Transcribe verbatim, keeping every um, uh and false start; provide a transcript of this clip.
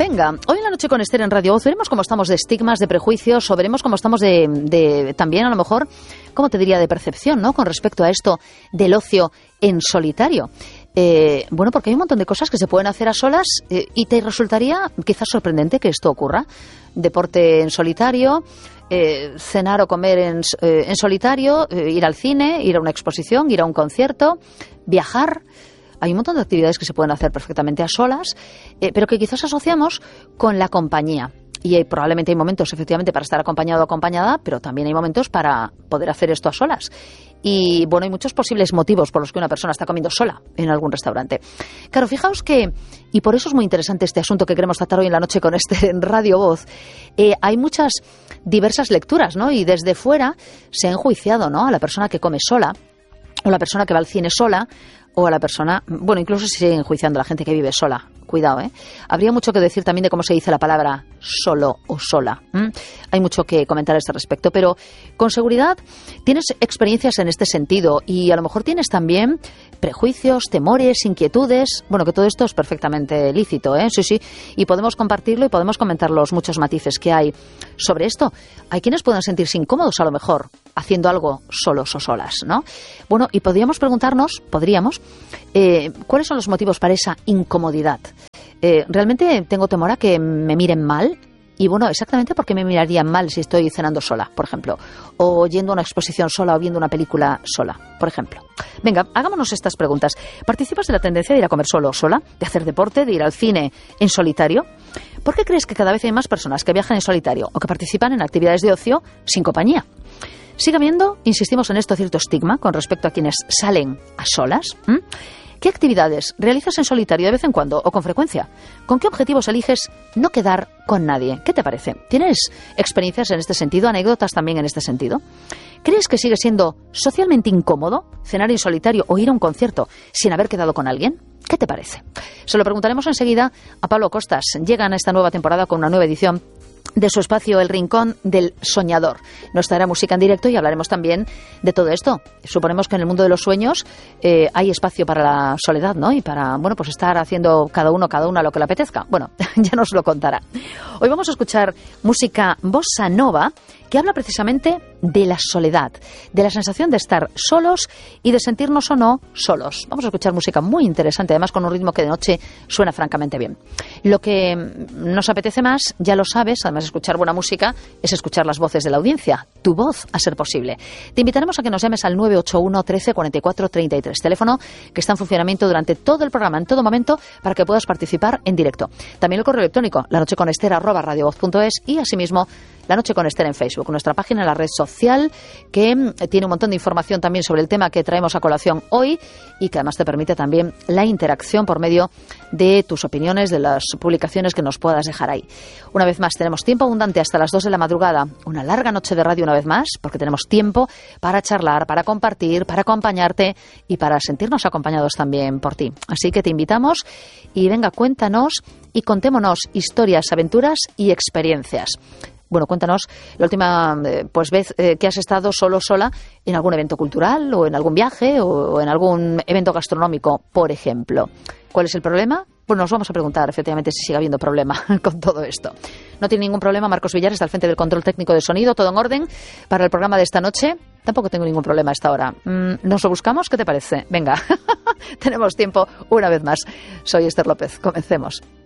Venga, hoy en la noche con Esther en Radio Voz veremos cómo estamos de estigmas, de prejuicios, o veremos cómo estamos de, de también a lo mejor, ¿cómo te diría?, de percepción, ¿no?, con respecto a esto del ocio en solitario. Eh, bueno, porque hay un montón de cosas que se pueden hacer a solas eh, y te resultaría quizás sorprendente que esto ocurra. Deporte en solitario, eh, cenar o comer en, eh, en solitario, eh, ir al cine, ir a una exposición, ir a un concierto, viajar. Hay un montón de actividades que se pueden hacer perfectamente a solas, eh, pero que quizás asociamos con la compañía. Y hay, probablemente hay momentos, efectivamente, para estar acompañado o acompañada, pero también hay momentos para poder hacer esto a solas. Y, bueno, hay muchos posibles motivos por los que una persona está comiendo sola en algún restaurante. Claro, fijaos que, y por eso es muy interesante este asunto que queremos tratar hoy en la noche con este en Radio Voz, eh, hay muchas diversas lecturas, ¿no? Y desde fuera se ha enjuiciado, ¿no?, a la persona que come sola, o la persona que va al cine sola, o a la persona, bueno, incluso se sigue enjuiciando a la gente que vive sola. Cuidado, ¿eh? Habría mucho que decir también de cómo se dice la palabra solo o sola. ¿Mm? Hay mucho que comentar a este respecto, pero con seguridad tienes experiencias en este sentido y a lo mejor tienes también prejuicios, temores, inquietudes. Bueno, que todo esto es perfectamente lícito, ¿eh? Sí, sí. Y podemos compartirlo y podemos comentar los muchos matices que hay sobre esto. Hay quienes pueden sentirse incómodos a lo mejor haciendo algo solos o solas, ¿no? Bueno, y podríamos preguntarnos, podríamos, eh, ¿cuáles son los motivos para esa incomodidad? Eh, realmente tengo temor a que me miren mal. Y bueno, exactamente porque me mirarían mal si estoy cenando sola, por ejemplo, o yendo a una exposición sola o viendo una película sola, por ejemplo. Venga, hagámonos estas preguntas. ¿Participas de la tendencia de ir a comer solo o sola? ¿De hacer deporte? ¿De ir al cine en solitario? ¿Por qué crees que cada vez hay más personas que viajan en solitario o que participan en actividades de ocio sin compañía? Sigue habiendo, insistimos en esto, cierto estigma con respecto a quienes salen a solas. ¿Mm? ¿Qué actividades realizas en solitario de vez en cuando o con frecuencia? ¿Con qué objetivos eliges no quedar con nadie? ¿Qué te parece? ¿Tienes experiencias en este sentido, anécdotas también en este sentido? ¿Crees que sigue siendo socialmente incómodo cenar en solitario o ir a un concierto sin haber quedado con alguien? ¿Qué te parece? Se lo preguntaremos enseguida a Pablo Costas. Llegan a esta nueva temporada con una nueva edición de su espacio El Rincón del Soñador. Nos traerá música en directo y hablaremos también de todo esto. Suponemos que en el mundo de los sueños eh, hay espacio para la soledad, ¿no? Y para, bueno, pues estar haciendo cada uno, cada una lo que le apetezca. Bueno, ya nos lo contará. Hoy vamos a escuchar música bossa nova que habla precisamente de la soledad, de la sensación de estar solos y de sentirnos o no solos. Vamos a escuchar música muy interesante, además con un ritmo que de noche suena francamente bien. Lo que nos apetece más, ya lo sabes, además de escuchar buena música, es escuchar las voces de la audiencia, tu voz a ser posible. Te invitaremos a que nos llames al nueve ocho uno, trece, cuarenta y cuatro, treinta y tres, teléfono que está en funcionamiento durante todo el programa, en todo momento, para que puedas participar en directo. También el correo electrónico, lanocheconester arroba radiovoz punto es y asimismo La Noche con Esther en Facebook, nuestra página en la red social que tiene un montón de información también sobre el tema que traemos a colación hoy y que además te permite también la interacción por medio de tus opiniones, de las publicaciones que nos puedas dejar ahí. Una vez más, tenemos tiempo abundante hasta las dos de la madrugada, una larga noche de radio una vez más, porque tenemos tiempo para charlar, para compartir, para acompañarte y para sentirnos acompañados también por ti. Así que te invitamos y venga, cuéntanos y contémonos historias, aventuras y experiencias. Bueno, cuéntanos la última eh, pues vez eh, que has estado solo sola en algún evento cultural o en algún viaje o, o en algún evento gastronómico, por ejemplo. ¿Cuál es el problema? Pues nos vamos a preguntar, efectivamente, si sigue habiendo problema con todo esto. No tiene ningún problema Marcos Villar, está al frente del control técnico de sonido, todo en orden para el programa de esta noche. Tampoco tengo ningún problema a esta hora. ¿Nos lo buscamos? ¿Qué te parece? Venga, tenemos tiempo una vez más. Soy Esther López, comencemos.